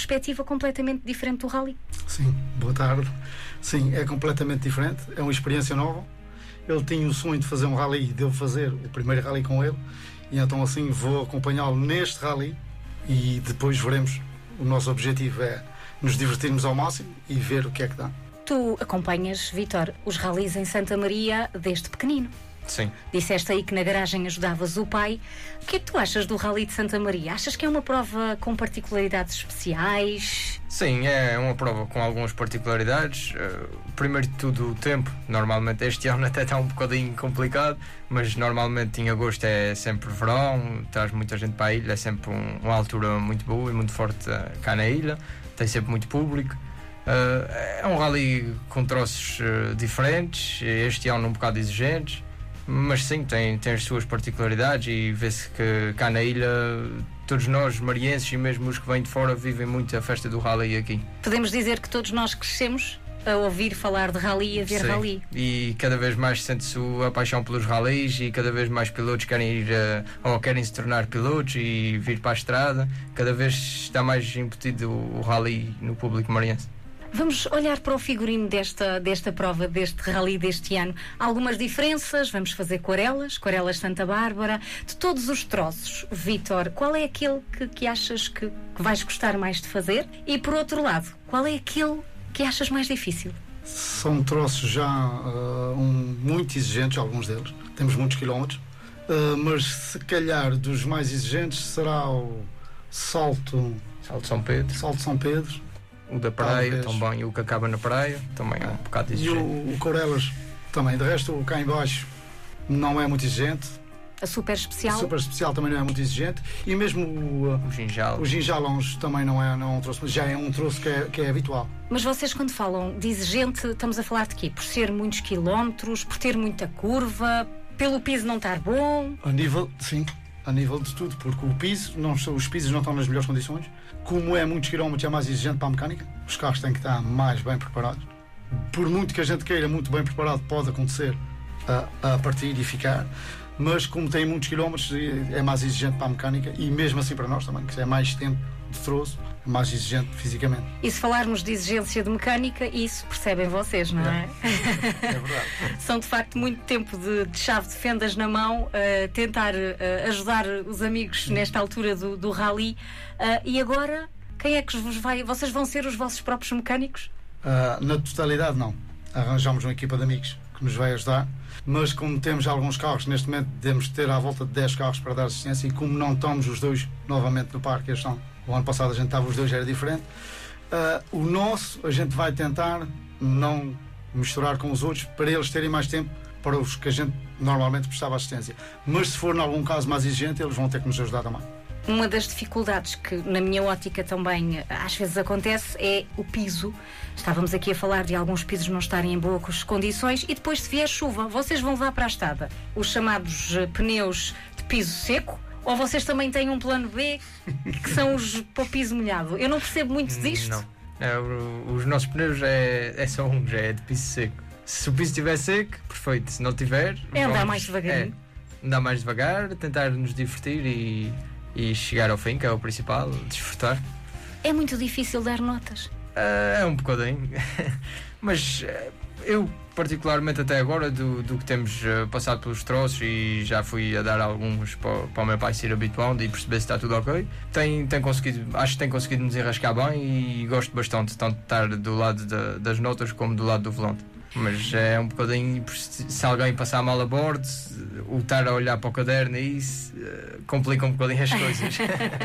perspectiva completamente diferente do rally. Sim, boa tarde. Sim, é completamente diferente, é uma experiência nova. Ele tinha o sonho de fazer um rally e devo fazer o primeiro rally com ele, e então assim vou acompanhá-lo neste rally e depois veremos. O nosso objetivo é nos divertirmos ao máximo e ver o que é que dá. Tu acompanhas, Vítor, os rallies em Santa Maria desde pequenino. Sim. Disseste aí que na garagem ajudavas o pai. O que é que tu achas do Rally de Santa Maria? Achas que é uma prova com particularidades especiais? Sim, é uma prova com algumas particularidades. Primeiro de tudo, o tempo. Normalmente este ano até está um bocadinho complicado, mas normalmente em agosto é sempre verão, traz muita gente para a ilha, é sempre uma altura muito boa e muito forte cá na ilha, tem sempre muito público. É um rally com troços diferentes, este ano um bocado exigentes, mas sim, tem as suas particularidades e vê-se que cá na ilha todos nós, marienses e mesmo os que vêm de fora, vivem muito a festa do rally aqui. Podemos dizer que todos nós crescemos a ouvir falar de rally e a ver sim. Rally. E cada vez mais sente-se a paixão pelos rallies e cada vez mais pilotos querem ir ou querem se tornar pilotos e vir para a estrada. Cada vez está mais embutido o rally no público mariense. Vamos olhar para o figurino desta prova, deste rally deste ano. Há algumas diferenças, vamos fazer aquarelas Santa Bárbara, de todos os troços. Vítor, qual é aquele que achas que vais gostar mais de fazer? E por outro lado, qual é aquele que achas mais difícil? São troços já muito exigentes, alguns deles. Temos muitos quilómetros, mas se calhar dos mais exigentes será o Salto São Pedro. Salto São Pedro. O da praia também, o que acaba na praia, também é um bocado exigente. E o Corelas também. De resto, o cá em baixo não é muito exigente. A Super Especial? A Super Especial também não é muito exigente. E mesmo o Ginjalons também não é um troço, já é um troço que é habitual. Mas vocês, quando falam de exigente, estamos a falar de quê? Por ser muitos quilómetros, por ter muita curva, pelo piso não estar bom? A nível de tudo, porque os pisos não estão nas melhores condições. Como é muitos quilómetros, é mais exigente para a mecânica. Os carros têm que estar mais bem preparados. Por muito que a gente queira muito bem preparado, pode acontecer a partir e ficar. Mas como tem muitos quilómetros, é mais exigente para a mecânica e mesmo assim para nós também, que é mais tempo de troço, é mais exigente fisicamente. E se falarmos de exigência de mecânica, isso percebem vocês, não é? É verdade. São de facto muito tempo de chave de fendas na mão, tentar ajudar os amigos nesta altura do rally. E agora, quem é que vos vai? Vocês vão ser os vossos próprios mecânicos? Na totalidade não. Arranjamos uma equipa de amigos que nos vai ajudar, mas como temos alguns carros, neste momento devemos ter à volta de 10 carros para dar assistência, e como não estamos os dois novamente no parque, o ano passado a gente estava os dois, era diferente. O nosso, a gente vai tentar não misturar com os outros, para eles terem mais tempo para os que a gente normalmente prestava assistência. Mas se for em algum caso mais exigente, eles vão ter que nos ajudar também. Uma das dificuldades que, na minha ótica, também às vezes acontece é o piso. Estávamos aqui a falar de alguns pisos não estarem em boas condições e depois, se vier chuva, vocês vão levar para a estrada os chamados pneus de piso seco, ou vocês também têm um plano B, que são os para o piso molhado? Eu não percebo muito disto. Não. Os nossos pneus é só um, já é de piso seco. Se o piso estiver seco, perfeito. Se não tiver, andar mais devagarinho. Andar mais devagar, tentar nos divertir e chegar ao fim, que é o principal, desfrutar. É muito difícil dar notas. É um bocadinho. Mas eu, particularmente até agora, do que temos passado pelos troços, e já fui a dar alguns para o meu pai se ir habituando e perceber se está tudo ok, acho que tem conseguido nos enrascar bem e gosto bastante, tanto de estar do lado das notas como do lado do volante. Mas é um bocadinho, se alguém passar mal a bordo, o estar a olhar para o caderno e isso complica um bocadinho as coisas.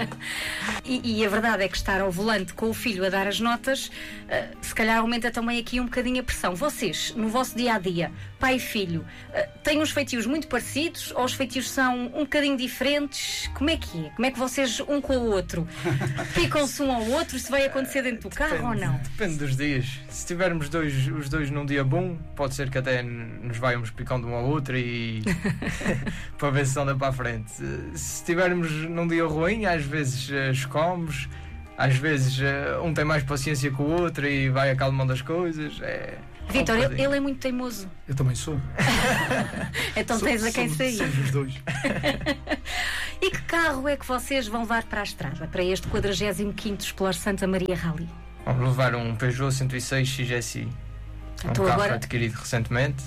E a verdade é que estar ao volante com o filho a dar as notas, se calhar aumenta também aqui um bocadinho a pressão. Vocês, no vosso dia-a-dia, pai e filho, têm uns feitios muito parecidos ou os feitios são um bocadinho diferentes? Como é que é? Como é que vocês, um com o outro, picam-se um ao outro? Se vai acontecer dentro do carro ou não? Depende dos dias. Se tivermos os dois num dia bom, pode ser que até nos vayamos picando um ao outro e para ver se anda para a frente. Se estivermos num dia ruim, às vezes chocamos, às vezes um tem mais paciência que o outro e vai acalmando as coisas. Vítor, ele é muito teimoso. Eu também sou. Então tens a quem sair. Somos os dois. E que carro é que vocês vão levar para a estrada, para este 45º Explore Santa Maria Rally? Vamos levar um Peugeot 106 XSI. Um Então carro agora- adquirido recentemente,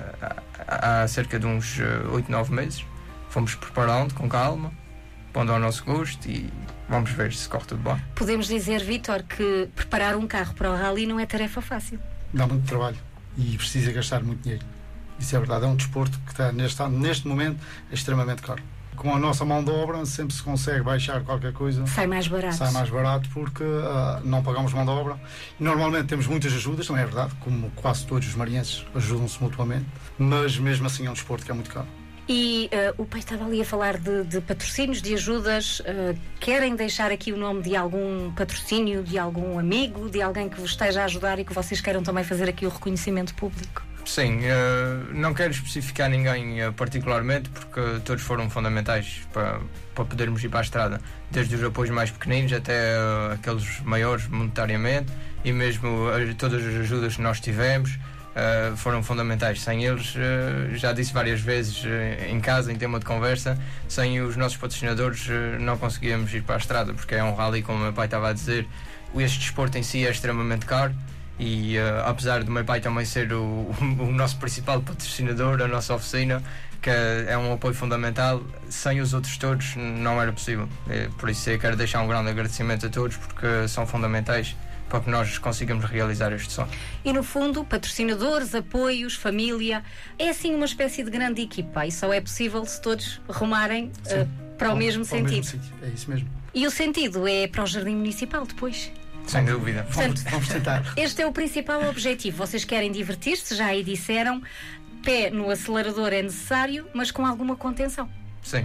há cerca de uns 8, 9 meses. Fomos preparando com calma, pondo ao nosso gosto e vamos ver se corre tudo bem. Podemos dizer, Vítor, que preparar um carro para o rally não é tarefa fácil. Dá muito trabalho e precisa gastar muito dinheiro. Isso é verdade, é um desporto que está neste momento é extremamente caro. Com a nossa mão de obra sempre se consegue baixar qualquer coisa. Sai mais barato. Sai mais barato porque não pagamos mão de obra. E normalmente temos muitas ajudas, também é verdade, como quase todos os marinhenses ajudam-se mutuamente, mas mesmo assim é um desporto que é muito caro. E o pai estava ali a falar de patrocínios, de ajudas. Querem deixar aqui o nome de algum patrocínio, de algum amigo, de alguém que vos esteja a ajudar e que vocês queiram também fazer aqui o reconhecimento público? Sim, não quero especificar ninguém particularmente, porque todos foram fundamentais para podermos ir para a estrada, desde os apoios mais pequeninos até aqueles maiores monetariamente, e mesmo todas as ajudas que nós tivemos foram fundamentais. Sem eles, já disse várias vezes em casa, em tema de conversa, sem os nossos patrocinadores não conseguíamos ir para a estrada, porque é um rally, como o meu pai estava a dizer. Este desporto em si é extremamente caro. E apesar do meu pai também ser o nosso principal patrocinador, a nossa oficina, que é um apoio fundamental, sem os outros todos não era possível. Por isso eu quero deixar um grande agradecimento a todos, porque são fundamentais para que nós consigamos realizar este sonho. E no fundo, patrocinadores, apoios, família, é assim uma espécie de grande equipa, e só é possível se todos rumarem para o mesmo sentido. É isso mesmo. E o sentido é para o Jardim Municipal depois. Sem dúvida. Portanto, Vamos tentar. Este é o principal objetivo. Vocês querem divertir-se, já aí disseram, pé no acelerador é necessário, mas com alguma contenção. Sim.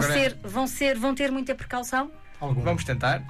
Vão ter muita precaução? Vamos tentar.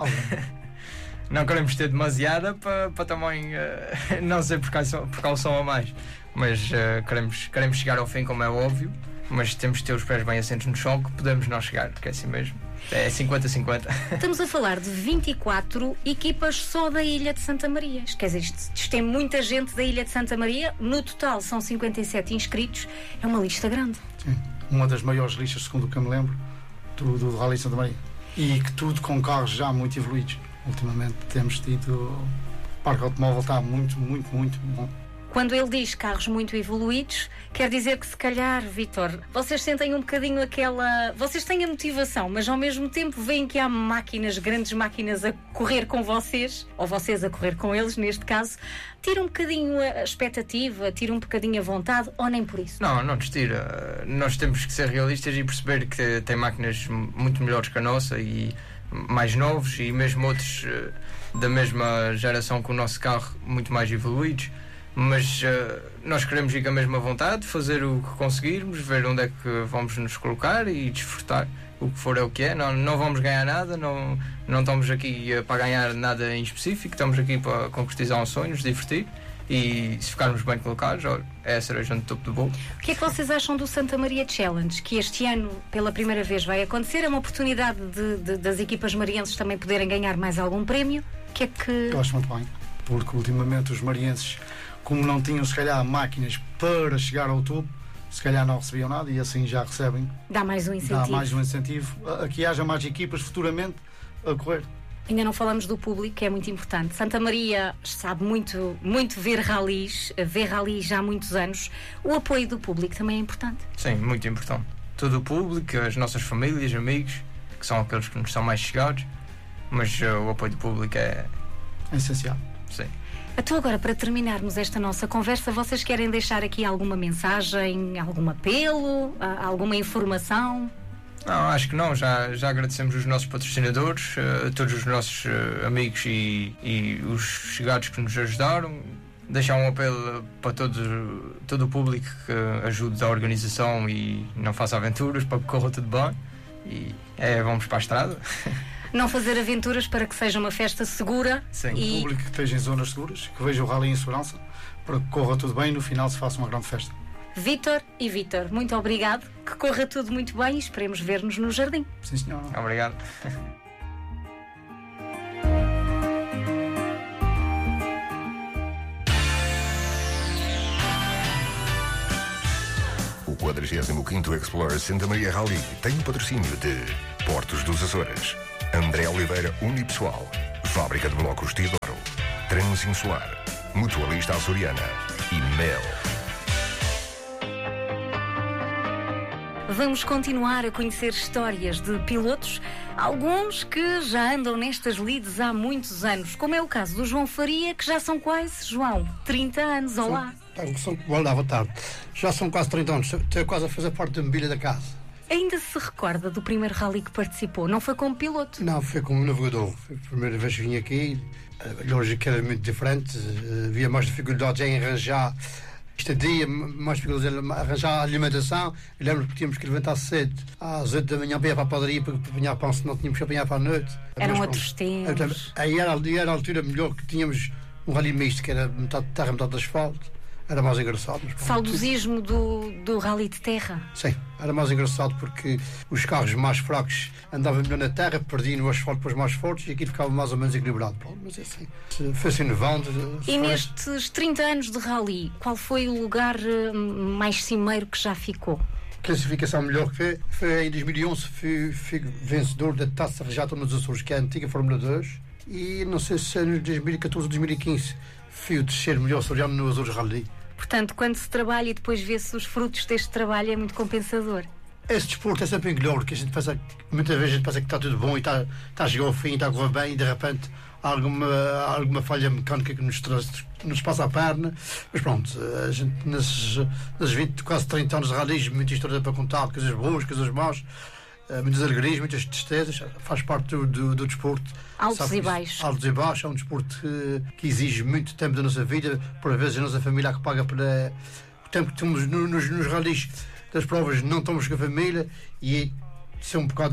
Não queremos ter demasiada para também não ser precaução a mais. Mas queremos chegar ao fim, como é óbvio, mas temos de ter os pés bem assentos no chão, que podemos não chegar, que é assim mesmo. É 50-50. Estamos a falar de 24 equipas só da Ilha de Santa Maria. Quer dizer, isto tem muita gente da Ilha de Santa Maria. No total são 57 inscritos. É uma lista grande. Sim, uma das maiores listas, segundo o que eu me lembro, do Rally de Santa Maria. E que tudo com carros já muito evoluídos. Ultimamente temos tido... O parque automóvel está muito bom. Quando ele diz carros muito evoluídos, quer dizer que se calhar, Vítor, vocês sentem um bocadinho aquela... Vocês têm a motivação, mas ao mesmo tempo veem que há máquinas, grandes máquinas a correr com vocês, ou vocês a correr com eles, neste caso. Tira um bocadinho a expectativa, tira um bocadinho a vontade, ou nem por isso? Não nos tira. Nós temos que ser realistas e perceber que tem máquinas muito melhores que a nossa e mais novos, e mesmo outros da mesma geração que o nosso carro, muito mais evoluídos. Mas nós queremos ir com a mesma vontade, fazer o que conseguirmos, ver onde é que vamos nos colocar e desfrutar. O que for é o que é. Não vamos ganhar nada, não estamos aqui para ganhar nada em específico, estamos aqui para concretizar um sonho, nos divertir, e se ficarmos bem colocados, olha, é a cereja no topo do bolo. O que é que vocês acham do Santa Maria Challenge, que este ano pela primeira vez vai acontecer? É uma oportunidade das equipas marienses também poderem ganhar mais algum prémio? O que é que... Eu acho muito bem, porque ultimamente os marienses, como não tinham se calhar máquinas para chegar ao topo, se calhar não recebiam nada, e assim já recebem. Dá mais um incentivo. Dá mais um incentivo a que haja mais equipas futuramente a correr. Ainda não falamos do público, que é muito importante. Santa Maria sabe muito ver ralis, vê ralis já há muitos anos. O apoio do público também é importante. Sim, muito importante. Todo o público, as nossas famílias, amigos, que são aqueles que nos são mais chegados, mas o apoio do público é essencial. Sim. Então agora, para terminarmos esta nossa conversa, vocês querem deixar aqui alguma mensagem, algum apelo, alguma informação? Não, acho que não. Já agradecemos os nossos patrocinadores, todos os nossos amigos e os chegados que nos ajudaram. Deixar um apelo para todo o público que ajude a organização e não faça aventuras, para que corra tudo bem. E vamos para a estrada. Não fazer aventuras, para que seja uma festa segura. Sim. O público que esteja em zonas seguras, que veja o rally em segurança, para que corra tudo bem e no final se faça uma grande festa. Vítor, muito obrigado. Que corra tudo muito bem e esperemos ver-nos no jardim. Sim, senhor. Obrigado. O 45º Explorer Santa Maria Rally tem o patrocínio de Portos dos Açores. André Oliveira Unipessoal. Fábrica de Blocos Teodoro. Transinsular. Mutualista Açoriana. E Mel. Vamos continuar a conhecer histórias de pilotos, alguns que já andam nestas lides há muitos anos, como é o caso do João Faria, que já são quase, João, 30 anos. Olá. Boa tarde. Já são quase 30 anos, estou quase a fazer parte da mobília da casa. Ainda se recorda do primeiro rally que participou? Não foi como piloto? Não, foi como navegador. Foi a primeira vez que vim aqui, lógico que era muito diferente, havia mais dificuldades em arranjar estadia, mais dificuldades em arranjar alimentação. Eu lembro que tínhamos que levantar cedo, às 8 da manhã, para ir para a padaria para apanhar pão, senão tínhamos que apanhar para a noite. Eram outros tempos. Aí era a altura melhor que tínhamos um rally misto, que era metade de terra, metade de asfalto. Era mais engraçado. Saudosismo do rally de terra? Sim, era mais engraçado porque os carros mais fracos andavam melhor na terra, perdiam no asfalto para os mais fortes e aquilo ficava mais ou menos equilibrado. Mas é assim, foi-se inovando. E nestes 30 anos de rally, qual foi o lugar mais cimeiro que já ficou? Classificação melhor que foi em 2011, fui vencedor da Taça Regata nos Açores, que é a antiga Fórmula 2, e não sei se é em 2014 ou 2015 fui o terceiro melhor açoriano nos Açores Rally. Portanto, quando se trabalha e depois vê-se os frutos deste trabalho, é muito compensador. Esse desporto é sempre melhor, que a gente pensa, muitas vezes a gente pensa que está tudo bom e está a chegar ao fim, está a correr bem, e de repente há alguma falha mecânica que nos passa a perna. Mas pronto, a gente nesses 20, quase 30 anos de rallies, muita história para contar, coisas boas, coisas más, muitas alegrias, muitas tristezas, faz parte do desporto. Altos e baixos. Altos e baixos, é um desporto que exige muito tempo da nossa vida, por vezes a nossa família que paga pelo tempo que temos nos rallies das provas, não estamos com a família, e isso é um bocado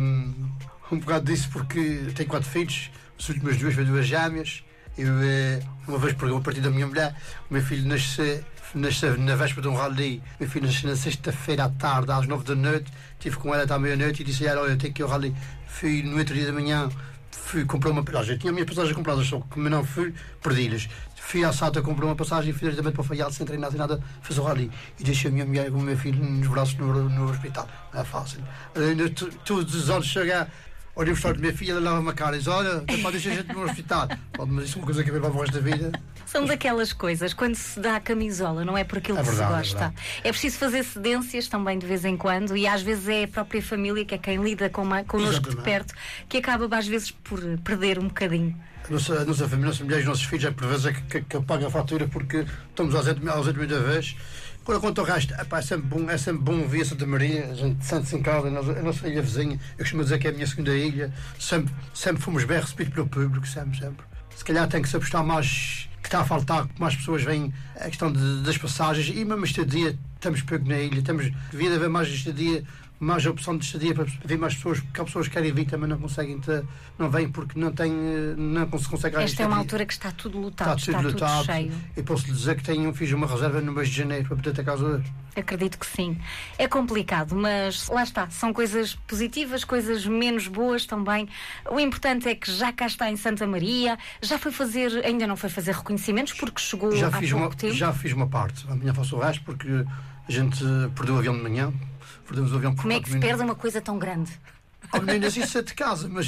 disso, porque tenho 4 filhos, as últimas 2 foi 2 gêmeas. Eu, uma vez, a partir da minha mulher, o meu filho nasce na véspera de um rally. Meu filho nasceu na sexta-feira à tarde, às 9 da noite. Estive com ela até à meia-noite e disse a ela: olha, eu tenho que ir ao rally. Fui no outro dia da manhã, fui comprar uma passagem. Eu tinha as minhas passagens compradas, só que como não fui, perdi-las. Fui à Sata, comprei uma passagem e fui diretamente para o Faial, sem treinar, sem nada, fiz o rally. E deixei a minha mulher com o meu filho nos braços no hospital. Não é fácil. Todos os anos chegar ao aniversário da minha filha, ela lava-me a cara e diz: olha, pode deixar a gente no hospital. Mas isso é uma coisa que vem para o resto da vida. São daquelas coisas, quando se dá a camisola, não é por aquilo que se gosta. É preciso fazer cedências também de vez em quando, e às vezes é a própria família, que é quem lida connosco de perto, que acaba às vezes por perder um bocadinho. A nossa família, nossas mulheres, os nossos filhos, por vezes que pagam a fatura porque estamos ausentes muita vez. Agora, quanto ao resto, é sempre bom ver Santa Maria, a gente sente-se em casa, a nossa ilha vizinha. Eu costumo dizer que é a minha segunda ilha. Sempre fomos bem recebidos pelo público, sempre. Se calhar tem que se apostar mais, que está a faltar, que mais pessoas vêm, a questão das passagens, e mesmo este dia estamos pouco na ilha, devia haver mais este dia, mais opção de estadia para ver mais pessoas, porque há pessoas que querem vir também não conseguem, não vêm porque não se consegue. Esta é uma altura que está tudo lotado, está tudo cheio. E posso lhe dizer que fiz uma reserva no mês de janeiro para poder ter casa hoje. Acredito que sim. É complicado, mas lá está, são coisas positivas, coisas menos boas também. O importante é que já cá está em Santa Maria, ainda não foi fazer reconhecimentos porque chegou há pouco tempo. Já fiz uma parte, amanhã faço o resto, porque a gente perdeu o avião de manhã. Como é que se perde uma coisa tão grande? Nem nasci de casa, mas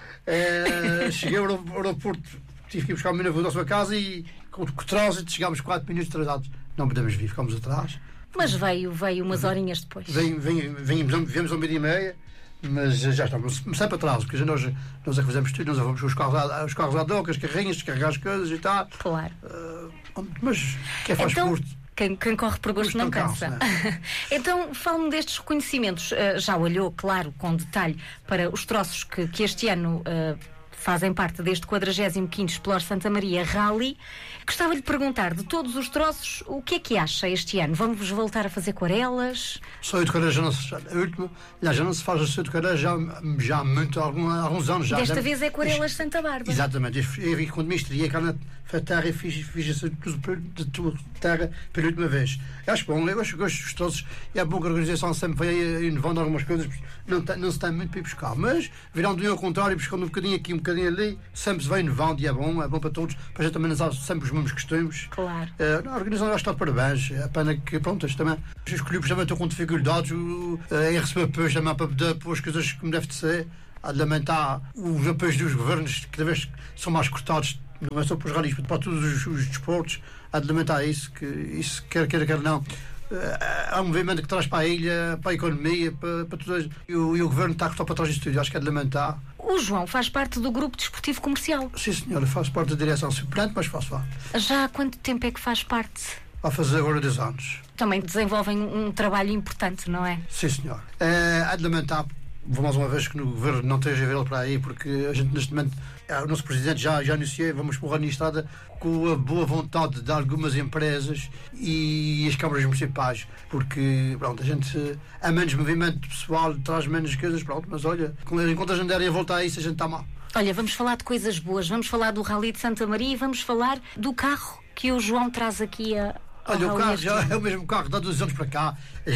cheguei ao aeroporto, tive que ir buscar o meu navio da sua casa e com o trânsito chegámos 4 minutos atrasados. Não podemos vir, ficámos atrás. Mas veio umas horinhas depois. Viemos ao meio-dia, mas já estamos sempre atraso, porque nós é que fazemos tudo, nós vamos com os carros à doca, as carrinhas, descarregar as coisas e tal. Claro. Mas quem faz curto. Quem corre por gosto não cansa. Então, fale-me destes reconhecimentos. Já olhou, claro, com detalhe, para os troços que este ano fazem parte deste 45º Explore Santa Maria Rally. Gostava de perguntar, de todos os troços, o que é que acha este ano? Vamos voltar a fazer aquarelas? Só de aquarelas já não se faz a só de aquarelas já há alguns anos já. Desta vez é aquarelas Santa Bárbara. Exatamente. Eu vi quando me estreia cá na terra e fiz tudo de terra pela última vez. Acho bom, eu gosto dos troços, e é bom que a organização sempre vai inovando algumas coisas, não se tem muito para ir buscar, mas virando de um ao contrário, buscando um bocadinho aqui, um bocadinho ali, sempre se vai inovando e é bom para todos, para a gente também não usar sempre os mesmos costumes. Claro. A organização está de parabéns, é pena que, pronto, também, os clubes também estão com dificuldades em receber apoios também para poder pôr as coisas como deve de ser. A de lamentar os apoios dos governos, que cada vez são mais cortados, não é só para os ralis, para todos os desportos. A de lamentar isso, que isso quer não. Há um movimento que traz para a ilha, para a economia, para tudo, e o governo está a cortar para trás disso tudo. Acho que é de lamentar. O João faz parte do grupo desportivo comercial. Sim, senhora, faço parte da direção suplente, mas faço parte. Já há quanto tempo é que faz parte? Vai fazer agora 2 anos. Também desenvolvem um trabalho importante, não é? Sim, senhor. É de lamentar, vou mais uma vez, que no governo não esteja a ver ele para aí, porque a gente neste momento, o nosso presidente já anunciou, vamos pôr na estrada com a boa vontade de algumas empresas e as câmaras municipais, porque pronto, a gente há menos movimento pessoal, traz menos coisas, pronto, mas olha, enquanto a gente der a voltar a isso, a gente está mal. Olha, vamos falar de coisas boas, vamos falar do Rally de Santa Maria e vamos falar do carro que o João traz aqui a. Olha, o carro já é o mesmo carro, dá 2 anos para cá.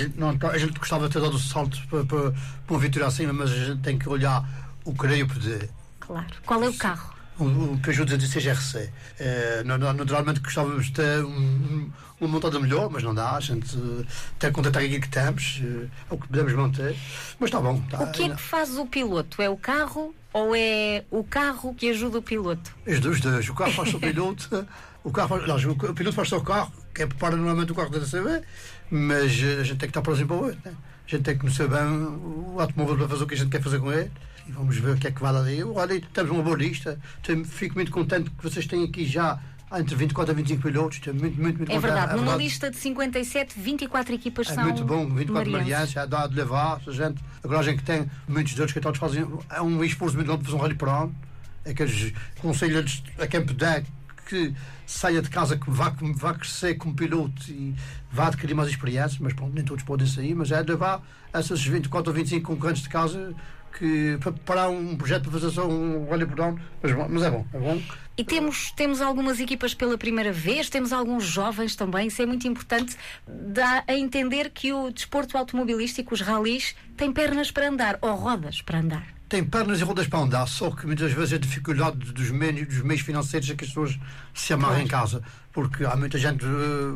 A gente gostava de ter dado o salto para uma vitória acima, mas a gente tem que olhar o querer poder. Claro. Qual é o carro? O Peugeot 206 RC. Naturalmente gostávamos de ter uma montada melhor, mas não dá. A gente tem que contentar aquilo que temos, é o que podemos manter. Mas está bom. O que é que faz o piloto? É o carro ou é o carro que ajuda o piloto? Os dois. O carro faz o piloto. O piloto faz só o carro, que é prepara normalmente o carro da DCV, mas a gente tem que estar próximo para o outro. Né? A gente tem que conhecer bem o automóvel para fazer o que a gente quer fazer com ele. E vamos ver o que é que vai dali. Temos uma boa lista. Fico muito contente que vocês têm aqui já entre 24 a 25 pilotos. Estou muito contente. É verdade, numa lista de 57, 24 equipas são. É muito bom, 24 mariantes, dá de levar. A coragem que tem, muitos deles que todos fazem. É um esforço muito grande para fazer um rally por ano. Aqueles conselhos a quem puder que saia de casa, que vá crescer como piloto e vá adquirir mais experiências, mas pronto, nem todos podem sair, mas é levar essas 24 ou 25 concorrentes de casa para preparar um projeto para fazer só um rally por ano, mas é bom. E temos algumas equipas pela primeira vez, temos alguns jovens também, isso é muito importante, dá a entender que o desporto automobilístico, os ralis, tem pernas para andar, ou rodas para andar. Tem pernas e rodas para andar, só que muitas vezes a dificuldade dos meios financeiros é que as pessoas se amarram em casa, porque há muita gente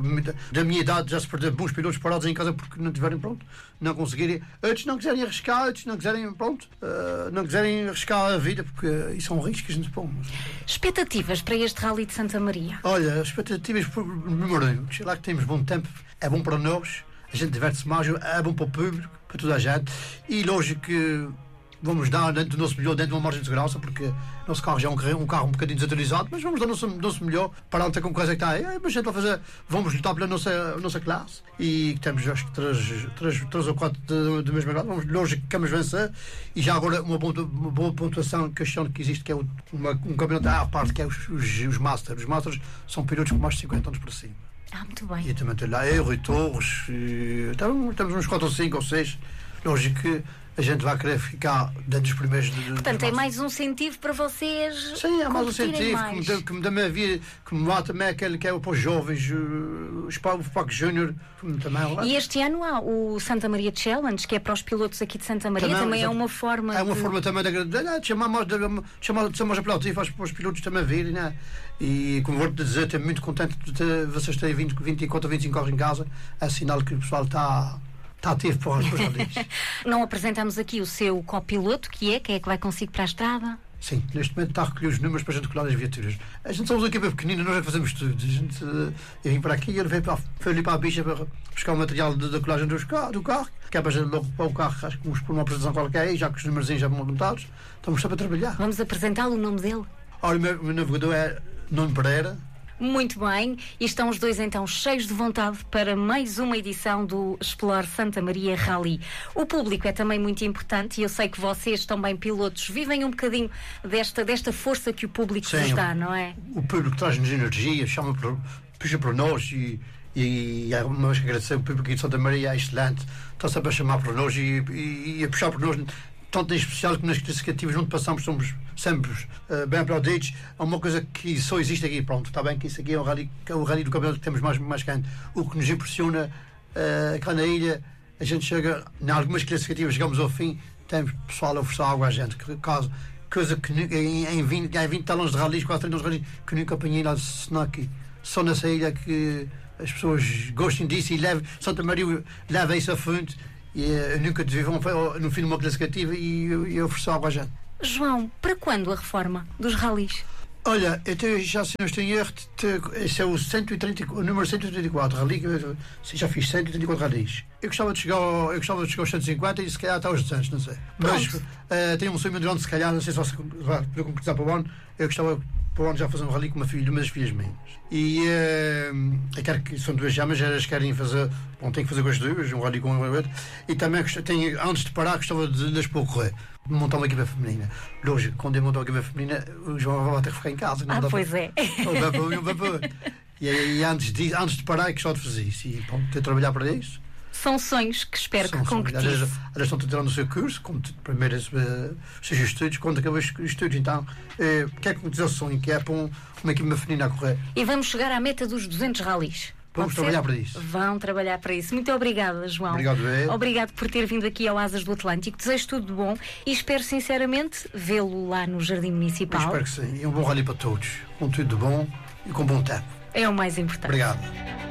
da minha idade já se perdeu bons pilotos parados em casa porque não tiverem pronto, não conseguirem, outros não quiserem arriscar, outros não quiserem não quiserem arriscar a vida, porque isso é um risco que a gente põe. Expectativas para este Rally de Santa Maria? Olha, expectativas número 1, lá que temos bom tempo, é bom para nós, a gente diverte-se mais, é bom para o público, para toda a gente, e lógico que vamos dar dentro do nosso melhor, dentro de uma margem de segurança, porque o nosso carro já é um carro um bocadinho desatualizado, mas vamos dar o nosso melhor para não ter concorrência que está aí. Mas a gente vai fazer, vamos lutar pela nossa classe e temos acho que 3 ou 4 de mesma classe. Lógico que queremos vencer e já agora uma boa pontuação que este ano que existe, que é um campeonato à parte, que é os Masters. Os Masters são pilotos com mais de 50 anos para cima. Muito bem. E também tem lá Rui Torres, temos uns 4 ou 5 ou 6. Lógico que a gente vai querer ficar dentro dos primeiros. Portanto, é mais um incentivo para vocês. Sim, é mais um incentivo que me dá a vida, que me mata também aquele que é para os jovens, o Paco Júnior. E este ano há o Santa Maria Challenge, que é para os pilotos aqui de Santa Maria, também é uma forma. É uma forma também de chamar mais aplaudivo para os pilotos também virem, né? E como vou-te dizer, estou muito contente de vocês terem 24 ou 25 carros em casa, é sinal que o pessoal está ativo para os rallies. Não apresentamos aqui o seu copiloto, quem é que vai consigo para a estrada? Sim, neste momento está a recolher os números para a gente colar as viaturas. A gente somos uma equipa pequenina, nós já fazemos tudo. Eu vim para aqui e ele veio ali para a bicha para buscar o material da colagem do carro, que é para a gente logo para o carro, acho que vamos por uma apresentação qualquer, já que os números já vão montados, estamos só para trabalhar. Vamos apresentá-lo, o nome dele? Olha, o meu navegador é Nuno Pereira. Muito bem, e estão os dois então cheios de vontade para mais uma edição do Explore Santa Maria Rally. O público é também muito importante e eu sei que vocês também, pilotos, vivem um bocadinho desta força que o público vos dá, não é? O público traz-nos energia, puxa para nós e uma vez que agradecer o público de Santa Maria, é excelente, está sempre a chamar para nós e a puxar por nós. Tanto em especial que nas classificativas onde passamos somos sempre bem aplaudidos. É uma coisa que só existe aqui, pronto, está bem que isso aqui é o rally do campeonato que temos mais grande. O que nos impressiona cá na ilha, a gente chega, em algumas classificativas chegamos ao fim, temos pessoal a oferecer água à gente, caso coisa que em 20 talões de ralis, quase 30 anos de ralis, que nunca apanhei lá, senão aqui. Só nessa ilha que as pessoas gostam disso e Santa Maria leva isso a fundo. E eu nunca tive no fim de uma classificativa e ofereço algo à gente. João, para quando a reforma dos ralis? Olha, eu já se não estou em erro, esse é o número 134 rally, já fiz 134 ralis. Eu gostava de chegar aos 150 e se calhar até aos 200, não sei. Mas tenho um sonho muito grande, se calhar, não sei se vai poder concretizar para o ano. Eu gostava para o ano já fazer um rally com uma das filhas minhas. E eu quero que são 2 chamas, elas querem fazer, tenho que fazer com as 2, um rally com uma outra. E também antes de parar, gostava de lhes pôr correr. Montar uma equipa feminina. Hoje, quando eu montar uma equipa feminina, o João vai ter que ficar em casa. Não pois é. E antes de parar, é que só de fazer isso. E ter de trabalhar para isso. São sonhos que espero que concretize. Elas estão tirando o seu curso, como primeiro os seus estudos, quando acabou os estudos. Então, o que é que o sonho? Que é para uma equipa feminina a correr. E vamos chegar à meta dos 200 ralis. Vamos trabalhar para isso. Vão trabalhar para isso. Muito obrigada, João. Obrigado por ter vindo aqui ao Asas do Atlântico. Desejo tudo de bom e espero sinceramente vê-lo lá no Jardim Municipal. Eu espero que sim. E um bom rally para todos. Com tudo de bom e com bom tempo. É o mais importante. Obrigado.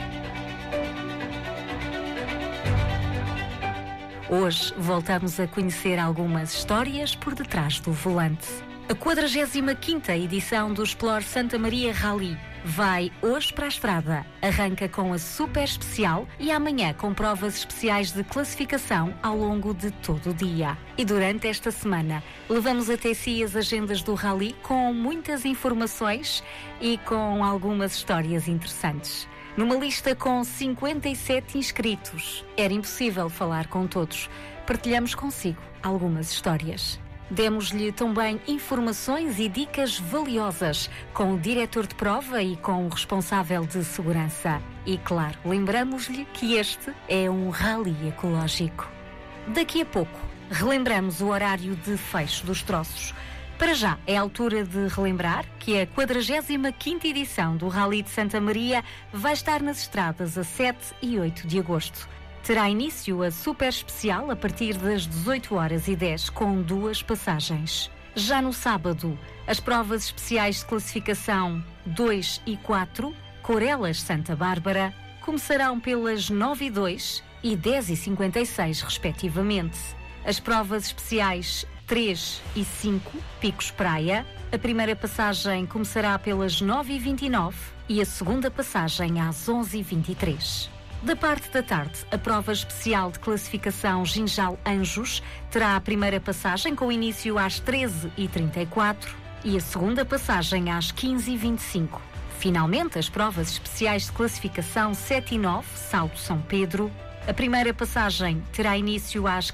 Hoje voltamos a conhecer algumas histórias por detrás do volante. A 45ª edição do Explore Santa Maria Rally vai hoje para a estrada. Arranca com a super especial e amanhã com provas especiais de classificação ao longo de todo o dia. E durante esta semana levamos até si as agendas do Rally com muitas informações e com algumas histórias interessantes. Numa lista com 57 inscritos, era impossível falar com todos. Partilhamos consigo algumas histórias. Demos-lhe também informações e dicas valiosas com o diretor de prova e com o responsável de segurança. E, claro, lembramos-lhe que este é um rally ecológico. Daqui a pouco, relembramos o horário de fecho dos troços. Para já, é a altura de relembrar que a 45ª edição do Rally de Santa Maria vai estar nas estradas a 7 e 8 de agosto. Terá início a super especial a partir das 18h10 com 2 passagens. Já no sábado, as provas especiais de classificação 2 e 4, Corelas Santa Bárbara, começarão pelas 9h02 e 10h56, respectivamente. As provas especiais 3 e 5, Picos Praia, a primeira passagem começará pelas 9h29 e a segunda passagem às 11h23. Da parte da tarde, a prova especial de classificação Ginjal Anjos terá a primeira passagem com início às 13h34 e a segunda passagem às 15h25. Finalmente, as provas especiais de classificação 7 e 9, Salto São Pedro. A primeira passagem terá início às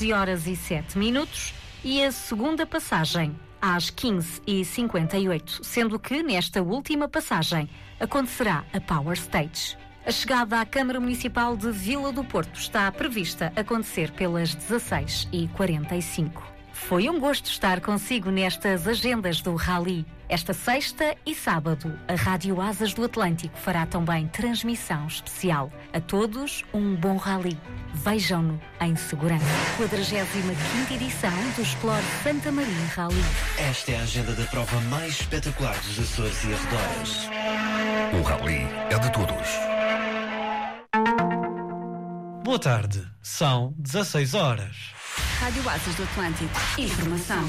14h07 e a segunda passagem às 15h58, sendo que nesta última passagem acontecerá a Power Stage. A chegada à Câmara Municipal de Vila do Porto está prevista acontecer pelas 16h45. Foi um gosto estar consigo nestas agendas do Rally. Esta sexta e sábado, a Rádio Asas do Atlântico fará também transmissão especial. A todos, um bom Rally. Vejam-no em segurança. 45ª edição do Explore Santa Maria Rally. Esta é a agenda da prova mais espetacular dos Açores e arredores. O Rally é de todos. Boa tarde, são 16h. Rádio Asas do Atlântico. Informação.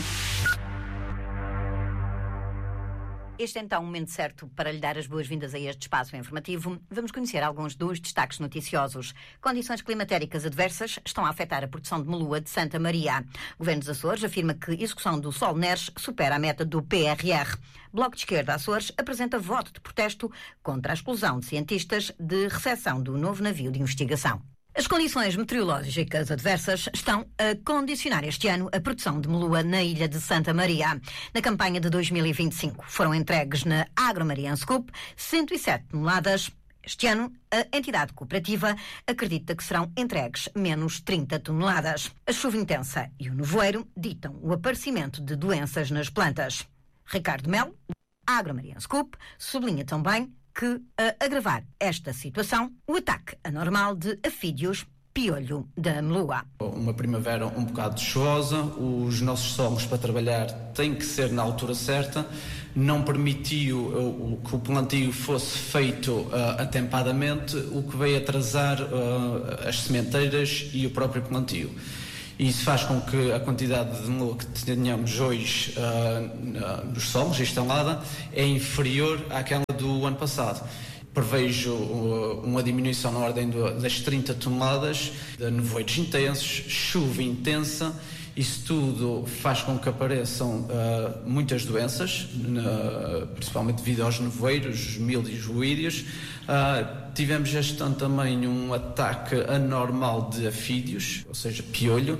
Este é então o momento certo para lhe dar as boas-vindas a este espaço informativo. Vamos conhecer alguns dos destaques noticiosos. Condições climatéricas adversas estão a afetar a produção de melua de Santa Maria. O Governo dos Açores afirma que a execução do Sol Neres supera a meta do PRR. Bloco de Esquerda Açores apresenta voto de protesto contra a exclusão de cientistas de recepção do novo navio de investigação. As condições meteorológicas adversas estão a condicionar este ano a produção de melua na ilha de Santa Maria. Na campanha de 2025 foram entregues na Agromariense Coop 107 toneladas. Este ano, a entidade cooperativa acredita que serão entregues menos 30 toneladas. A chuva intensa e o nevoeiro ditam o aparecimento de doenças nas plantas. Ricardo Melo, Agromariense Coop, sublinha também que, a agravar esta situação, o ataque anormal de afídeos piolho da melua. Uma primavera um bocado chuvosa, os nossos solos para trabalhar têm que ser na altura certa, não permitiu que o plantio fosse feito atempadamente, o que veio atrasar as sementeiras e o próprio plantio. Isso faz com que a quantidade de melua que tenhamos hoje nos solos instalada é inferior àquela do ano passado. Prevejo uma diminuição na ordem das 30 toneladas de nevoeiros intensos, chuva intensa. Isso tudo faz com que apareçam muitas doenças, principalmente devido aos nevoeiros, milhos, ruídeos. Tivemos este ano também um ataque anormal de afídeos, ou seja, piolho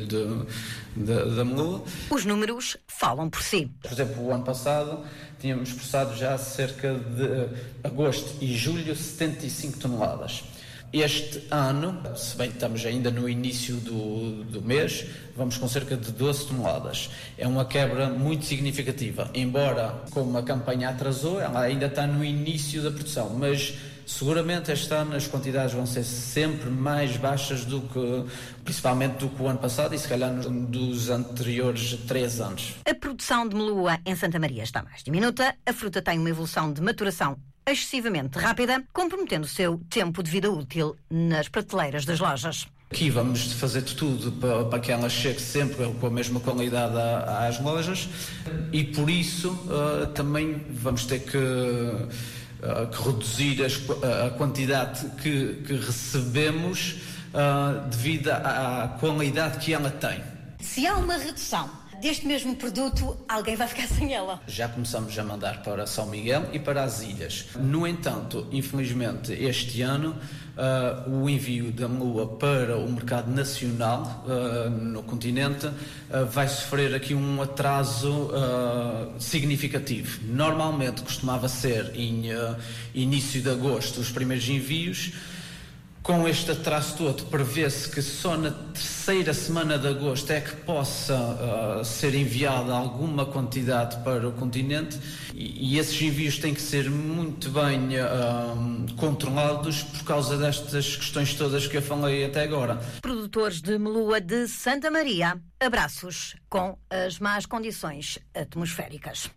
da melua. Os números falam por si. Por exemplo, o ano passado tínhamos processado já cerca de agosto e julho 75 toneladas. Este ano, se bem que estamos ainda no início do mês, vamos com cerca de 12 toneladas. É uma quebra muito significativa, embora, como a campanha atrasou, ela ainda está no início da produção, mas seguramente este ano as quantidades vão ser sempre mais baixas principalmente do que o ano passado e se calhar dos anteriores 3 anos. A produção de melua em Santa Maria está mais diminuta, a fruta tem uma evolução de maturação excessivamente rápida, comprometendo o seu tempo de vida útil nas prateleiras das lojas. Aqui vamos fazer de tudo para que ela chegue sempre com a mesma qualidade às lojas e por isso também vamos ter que reduzir a quantidade que recebemos devido à qualidade que ela tem. Se há uma redução deste mesmo produto, alguém vai ficar sem ela. Já começamos a mandar para São Miguel e para as ilhas. No entanto, infelizmente, este ano, o envio da melua para o mercado nacional no continente vai sofrer aqui um atraso significativo. Normalmente costumava ser em início de agosto os primeiros envios. Com este atraso todo, prevê-se que só na terceira semana de agosto é que possa ser enviada alguma quantidade para o continente e esses envios têm que ser muito bem controlados por causa destas questões todas que eu falei até agora. Produtores de melua de Santa Maria, abraços com as más condições atmosféricas.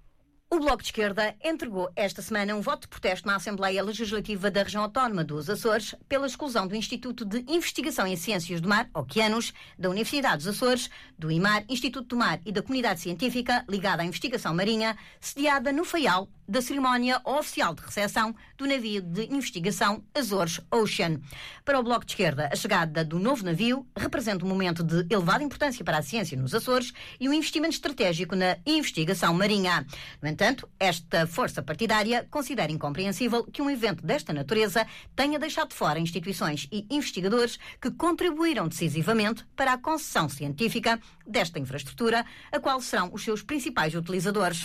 O Bloco de Esquerda entregou esta semana um voto de protesto na Assembleia Legislativa da Região Autónoma dos Açores pela exclusão do Instituto de Investigação em Ciências do Mar, Oceanos, da Universidade dos Açores, do IMAR, Instituto do Mar e da Comunidade Científica ligada à investigação marinha, sediada no Faial, da cerimónia oficial de recepção do navio de investigação Azores Ocean. Para o Bloco de Esquerda, a chegada do novo navio representa um momento de elevada importância para a ciência nos Açores e um investimento estratégico na investigação marinha. No entanto, esta força partidária considera incompreensível que um evento desta natureza tenha deixado de fora instituições e investigadores que contribuíram decisivamente para a concessão científica desta infraestrutura, a qual serão os seus principais utilizadores.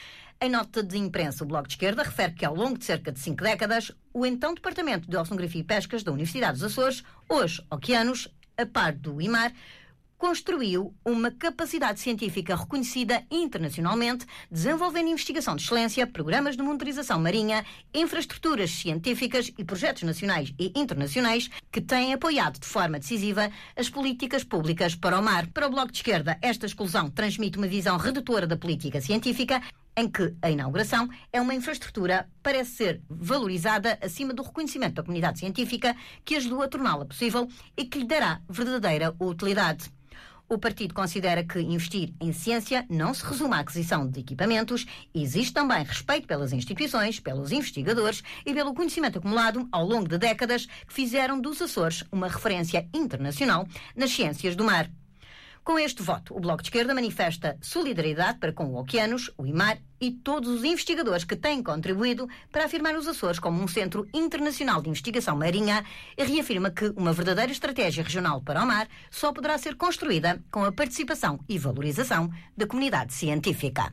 Em nota de imprensa, o Bloco de Esquerda refere que ao longo de cerca de 5 décadas, o então Departamento de Oceanografia e Pescas da Universidade dos Açores, hoje Oceanos, a par do IMAR, construiu uma capacidade científica reconhecida internacionalmente, desenvolvendo investigação de excelência, programas de monitorização marinha, infraestruturas científicas e projetos nacionais e internacionais que têm apoiado de forma decisiva as políticas públicas para o mar. Para o Bloco de Esquerda, esta exclusão transmite uma visão redutora da política científica, em que a inauguração é uma infraestrutura que parece ser valorizada acima do reconhecimento da comunidade científica que ajudou a torná-la possível e que lhe dará verdadeira utilidade. O partido considera que investir em ciência não se resume à aquisição de equipamentos, existe também respeito pelas instituições, pelos investigadores e pelo conhecimento acumulado ao longo de décadas que fizeram dos Açores uma referência internacional nas ciências do mar. Com este voto, o Bloco de Esquerda manifesta solidariedade para com o Oceanos, o IMAR e todos os investigadores que têm contribuído para afirmar os Açores como um centro internacional de investigação marinha e reafirma que uma verdadeira estratégia regional para o mar só poderá ser construída com a participação e valorização da comunidade científica.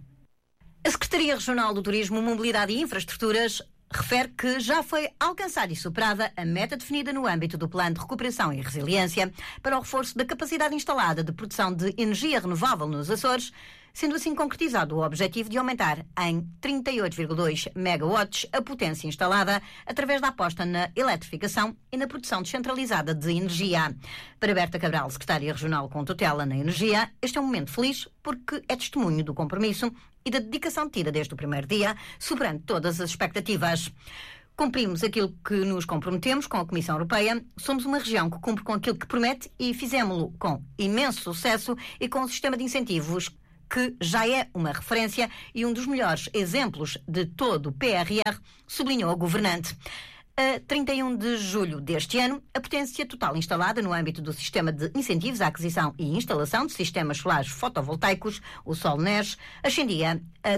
A Secretaria Regional do Turismo, Mobilidade e Infraestruturas refere que já foi alcançada e superada a meta definida no âmbito do Plano de Recuperação e Resiliência para o reforço da capacidade instalada de produção de energia renovável nos Açores, sendo assim concretizado o objetivo de aumentar em 38,2 megawatts a potência instalada através da aposta na eletrificação e na produção descentralizada de energia. Para Berta Cabral, secretária regional com tutela na energia, este é um momento feliz porque é testemunho do compromisso e da dedicação tida desde o primeiro dia, superando todas as expectativas. Cumprimos aquilo que nos comprometemos com a Comissão Europeia. Somos uma região que cumpre com aquilo que promete e fizemos-lo com imenso sucesso e com um sistema de incentivos que já é uma referência e um dos melhores exemplos de todo o PRR, sublinhou a governante. A 31 de julho deste ano, a potência total instalada no âmbito do sistema de incentivos à aquisição e instalação de sistemas solares fotovoltaicos, o SolNES, ascendia a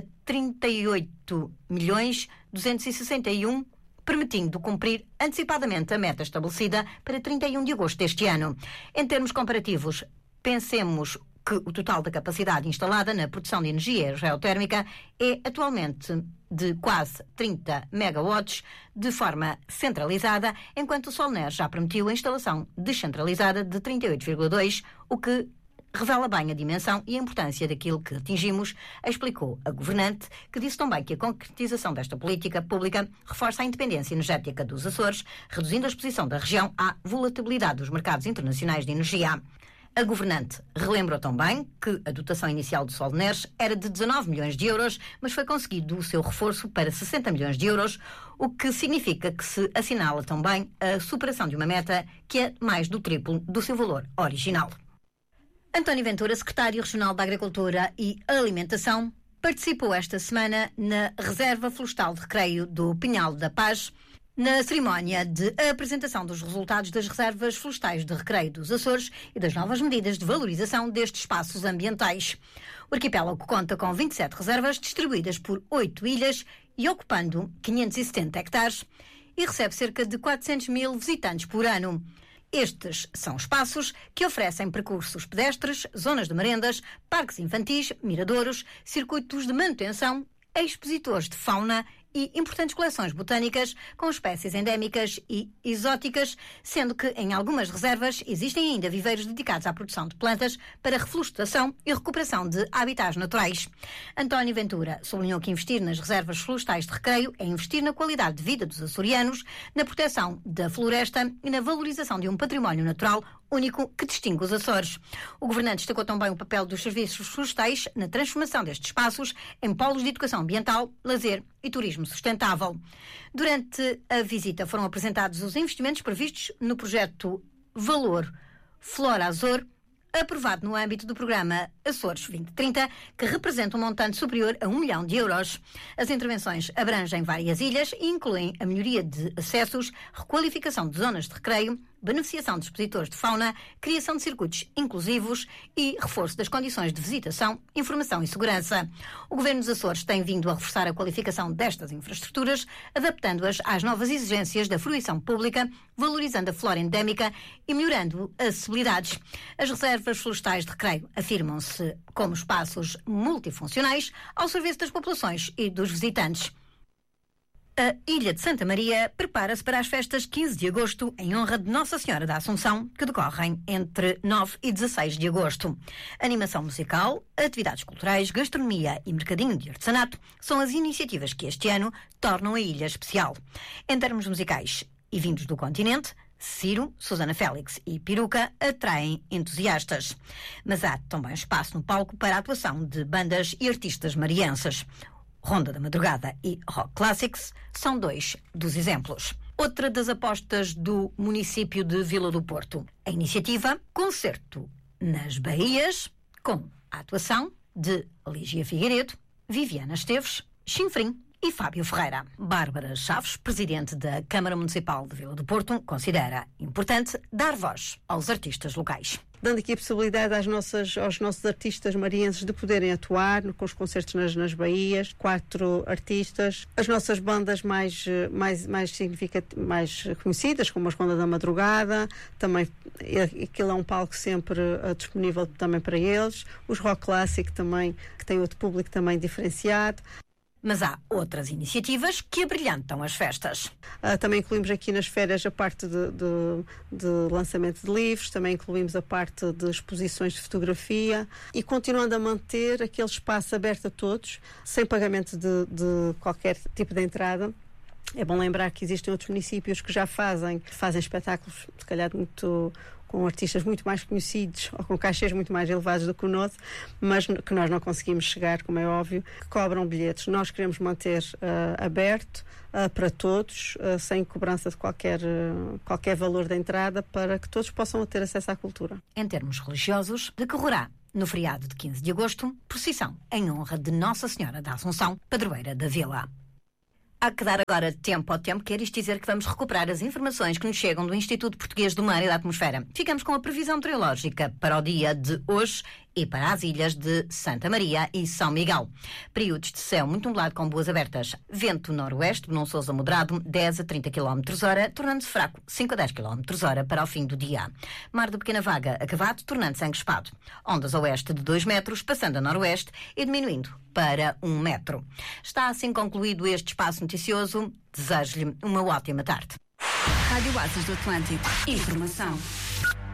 38.261.000, permitindo cumprir antecipadamente a meta estabelecida para 31 de agosto deste ano. Em termos comparativos, pensemos que o total da capacidade instalada na produção de energia geotérmica é atualmente de quase 30 megawatts de forma centralizada, enquanto o SolNES já permitiu a instalação descentralizada de 38,2, o que revela bem a dimensão e a importância daquilo que atingimos, explicou a governante, que disse também que a concretização desta política pública reforça a independência energética dos Açores, reduzindo a exposição da região à volatilidade dos mercados internacionais de energia. A governante relembrou também que a dotação inicial do SolNES era de 19 milhões de euros, mas foi conseguido o seu reforço para 60 milhões de euros, o que significa que se assinala também a superação de uma meta que é mais do triplo do seu valor original. António Ventura, secretário regional da Agricultura e Alimentação, participou esta semana na Reserva Florestal de Recreio do Pinhal da Paz, na cerimónia de apresentação dos resultados das reservas florestais de recreio dos Açores e das novas medidas de valorização destes espaços ambientais. O arquipélago conta com 27 reservas distribuídas por 8 ilhas e ocupando 570 hectares e recebe cerca de 400 mil visitantes por ano. Estes são espaços que oferecem percursos pedestres, zonas de merendas, parques infantis, miradouros, circuitos de manutenção, expositores de fauna e importantes coleções botânicas com espécies endémicas e exóticas, sendo que em algumas reservas existem ainda viveiros dedicados à produção de plantas para reflorestação e recuperação de habitats naturais. António Ventura sublinhou que investir nas reservas florestais de recreio é investir na qualidade de vida dos açorianos, na proteção da floresta e na valorização de um património natural único que distingue os Açores. O governante destacou também o papel dos serviços florestais na transformação destes espaços em polos de educação ambiental, lazer e turismo sustentável. Durante a visita foram apresentados os investimentos previstos no projeto Valor Flora Azor, aprovado no âmbito do programa Açores 2030, que representa um montante superior a 1 milhão de euros. As intervenções abrangem várias ilhas e incluem a melhoria de acessos, requalificação de zonas de recreio, beneficiação de expositores de fauna, criação de circuitos inclusivos e reforço das condições de visitação, informação e segurança. O Governo dos Açores tem vindo a reforçar a qualificação destas infraestruturas, adaptando-as às novas exigências da fruição pública, valorizando a flora endémica e melhorando as acessibilidades. As reservas florestais de recreio afirmam-se como espaços multifuncionais ao serviço das populações e dos visitantes. A Ilha de Santa Maria prepara-se para as festas 15 de agosto em honra de Nossa Senhora da Assunção, que decorrem entre 9 e 16 de agosto. Animação musical, atividades culturais, gastronomia e mercadinho de artesanato são as iniciativas que este ano tornam a ilha especial. Em termos musicais e vindos do continente, Ciro, Susana Félix e Peruca atraem entusiastas. Mas há também espaço no palco para a atuação de bandas e artistas marienses. Ronda da Madrugada e Rock Classics são dois dos exemplos. Outra das apostas do município de Vila do Porto, a iniciativa Concerto nas Bahias, com a atuação de Lígia Figueiredo, Viviana Esteves, Chinfrim e Fábio Ferreira. Bárbara Chaves, presidente da Câmara Municipal de Vila do Porto, considera importante dar voz aos artistas locais. Dando aqui a possibilidade aos nossos artistas marienses de poderem atuar com os concertos nas Bahias, 4 artistas, as nossas bandas mais conhecidas, como a Ronda da Madrugada, também aquilo é um palco sempre disponível também para eles, os Rock Classic também, que tem outro público também diferenciado. Mas há outras iniciativas que abrilhantam as festas. Também incluímos aqui nas férias a parte de lançamento de livros, também incluímos a parte de exposições de fotografia e continuando a manter aquele espaço aberto a todos, sem pagamento de qualquer tipo de entrada. É bom lembrar que existem outros municípios que já fazem espetáculos, se calhar com artistas muito mais conhecidos ou com cachês muito mais elevados do que o nosso, mas que nós não conseguimos chegar, como é óbvio, que cobram bilhetes. Nós queremos manter aberto para todos, sem cobrança de qualquer valor da entrada, para que todos possam ter acesso à cultura. Em termos religiosos, decorrerá no feriado de 15 de agosto, procissão em honra de Nossa Senhora da Assunção, padroeira da Vila. Há que dar agora tempo ao tempo, quer isto dizer que vamos recuperar as informações que nos chegam do Instituto Português do Mar e da Atmosfera. Ficamos com a previsão meteorológica para o dia de hoje e para as ilhas de Santa Maria e São Miguel. Períodos de céu muito nublado com boas abertas. Vento noroeste, Bononçoso a moderado, 10 a 30 km/h, tornando-se fraco, 5 a 10 km/h para o fim do dia. Mar de pequena vaga, acavado, tornando-se encrespado. Ondas a oeste de 2 metros, passando a noroeste e diminuindo para 1 metro. Está assim concluído este espaço noticioso. Desejo-lhe uma ótima tarde. Rádio Oásis do Atlântico. Informação.